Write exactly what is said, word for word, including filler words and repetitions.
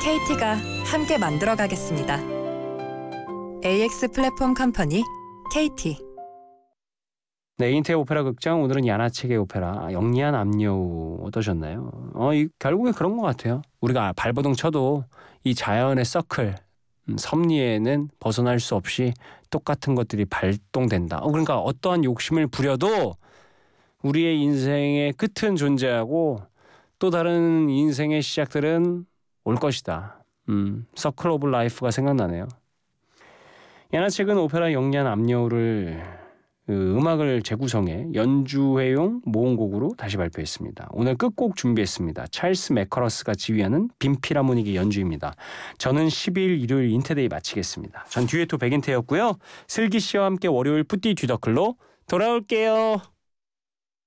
케이티가 함께 만들어가겠습니다. 에이엑스 플랫폼 컴퍼니 케이티. 네, 인텔 오페라 극장 오늘은 야나책의 오페라 영리한 암여우 어떠셨나요? 어, 이, 결국에 그런 것 같아요. 우리가 발버둥 쳐도 이 자연의 서클, 음, 섭리에는 벗어날 수 없이 똑같은 것들이 발동된다. 어, 그러니까 어떠한 욕심을 부려도 우리의 인생의 끝은 존재하고 또 다른 인생의 시작들은 올 것이다. 음, 서클 오브 라이프가 생각나네요. 야나책은 오페라 영리한 암여우를 그 음악을 재구성해 연주회용 모음곡으로 다시 발표했습니다. 오늘 끝곡 준비했습니다. 찰스 매커러스가 지휘하는 빈필하모닉의 연주입니다. 저는 십일 일요일 인테데이 마치겠습니다. 전 듀에토 백인태였고요. 슬기 씨와 함께 월요일 뿌띠 뒤더클로 돌아올게요.